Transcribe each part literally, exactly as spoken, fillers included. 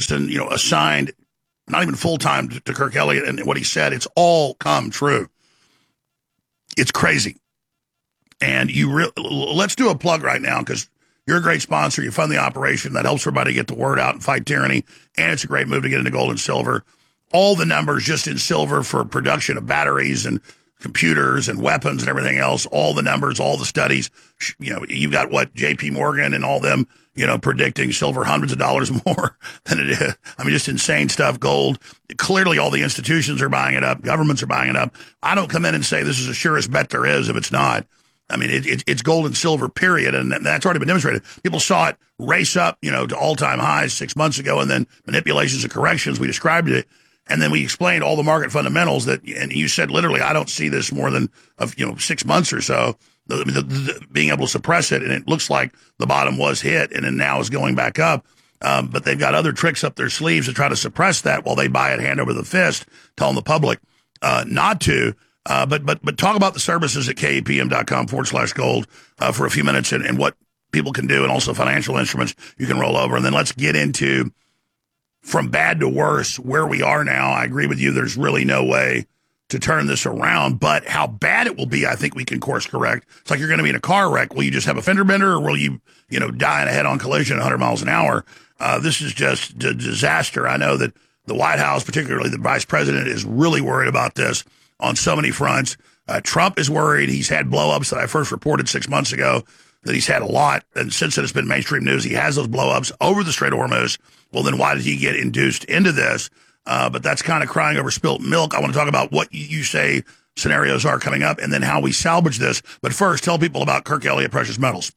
Richardson, you know, assigned not even full-time to, to Kirk Elliott and what he said. It's all come true. It's crazy. And you re- let's do a plug right now because you're a great sponsor. You fund the operation. That helps everybody get the word out and fight tyranny. And it's a great move to get into gold and silver. All the numbers just in silver for production of batteries and computers and weapons and everything else, all the numbers, all the studies. You know, you've got what, J P Morgan and all them, you know, predicting silver hundreds of dollars more than it is. I mean, just insane stuff. Gold, clearly all the institutions are buying it up. Governments are buying it up. I don't come in and say this is the surest bet there is if it's not. I mean, it, it, it's gold and silver, period, and that's already been demonstrated. People saw it race up, you know, to all-time highs six months ago, and then manipulations and corrections. We described it, and then we explained all the market fundamentals that, and you said literally, I don't see this more than, of you know, six months or so, the, the, the, being able to suppress it, and it looks like the bottom was hit, and then now is going back up. Um, but they've got other tricks up their sleeves to try to suppress that while they buy it hand over the fist, telling the public uh, not to. Uh, but but but talk about the services at kepm.com forward slash gold uh, for a few minutes and, and what people can do and also financial instruments you can roll over. And then let's get into from bad to worse where we are now. I agree with you. There's really no way to turn this around. But how bad it will be, I think we can course correct. It's like you're going to be in a car wreck. Will you just have a fender bender or will you, you know, die in a head-on collision at one hundred miles an hour? Uh, this is just a disaster. I know that the White House, particularly the vice president, is really worried about this on so many fronts. Uh, Trump is worried. He's had blow-ups that I first reported six months ago, that he's had a lot. And since then it's been mainstream news, he has those blow-ups over the Strait of Hormuz. Well, then why did he get induced into this? Uh, but that's kind of crying over spilt milk. I want to talk about what you say scenarios are coming up and then how we salvage this. But first, tell people about Kirk Elliott Precious Metals.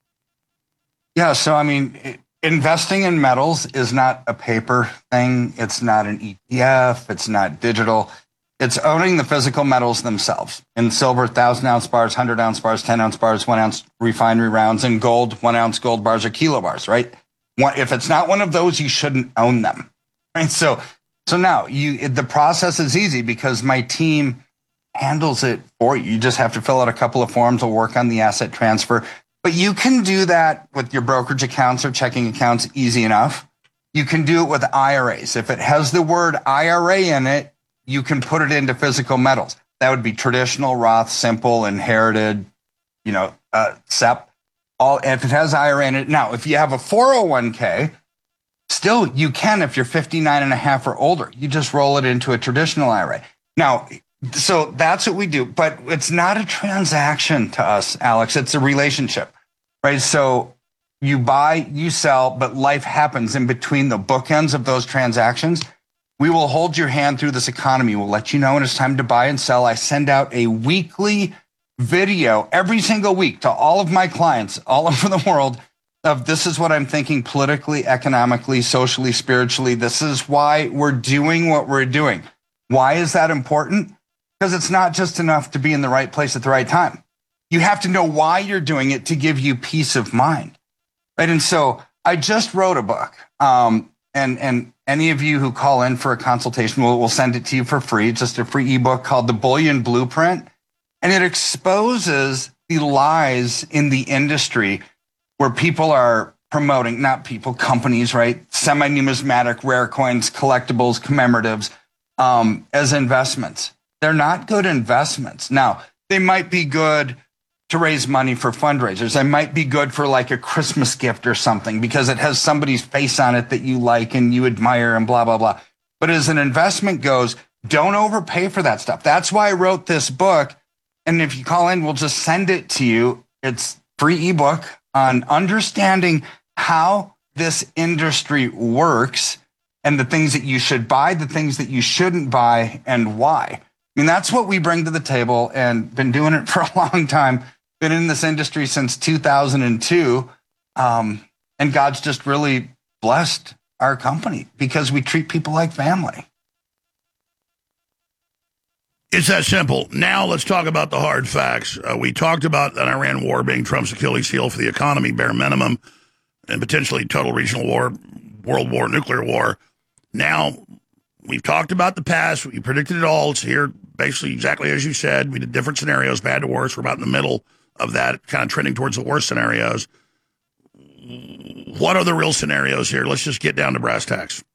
Yeah, so I mean, investing in metals is not a paper thing. It's not an E T F. It's not digital. It's owning the physical metals themselves. In silver, thousand ounce bars, hundred ounce bars, ten ounce bars, one ounce refinery rounds, and gold, one ounce gold bars or kilo bars, right? One, if it's not one of those, you shouldn't own them, right? So, so now you, the process is easy because my team handles it for you. You just have to fill out a couple of forms. We'll work on the asset transfer, but you can do that with your brokerage accounts or checking accounts easy enough. You can do it with I R As. If it has the word I R A in it, you can put it into physical metals. That would be traditional, Roth, simple, inherited, you know, uh, S E P. All, if it has I R A in it. Now, if you have a four oh one k, still you can if you're fifty-nine and a half or older. You just roll it into a traditional I R A. Now, so that's what we do. But it's not a transaction to us, Alex. It's a relationship, right? So you buy, you sell, but life happens in between the bookends of those transactions. We will hold your hand through this economy. We'll let you know when it's time to buy and sell. I send out a weekly video every single week to all of my clients all over the world of this is what I'm thinking politically, economically, socially, spiritually. This is why we're doing what we're doing. Why is that important? Because it's not just enough to be in the right place at the right time. You have to know why you're doing it to give you peace of mind, right? And so I just wrote a book, um, and and any of you who call in for a consultation, we'll, we'll send it to you for free. It's just a free ebook called The Bullion Blueprint. And it exposes the lies in the industry where people are promoting, not people, companies, right? Semi-numismatic, rare coins, collectibles, commemoratives, um, as investments. They're not good investments. Now, they might be good to raise money for fundraisers. They might be good for like a Christmas gift or something because it has somebody's face on it that you like and you admire and blah, blah, blah. But as an investment goes, don't overpay for that stuff. That's why I wrote this book. And if you call in, we'll just send it to you. It's free ebook on understanding how this industry works and the things that you should buy, the things that you shouldn't buy, and why. I mean, that's what we bring to the table and been doing it for a long time. Been in this industry since two thousand two. Um, and God's just really blessed our company because we treat people like family. It's that simple. Now let's talk about the hard facts. Uh, we talked about an Iran war being Trump's Achilles heel for the economy, bare minimum, and potentially total regional war, world war, nuclear war. Now, we've talked about the past. We predicted it all. It's here basically exactly as you said. We did different scenarios, bad to worse. We're about in the middle of that, kind of trending towards the worst scenarios. What are the real scenarios here? Let's just get down to brass tacks.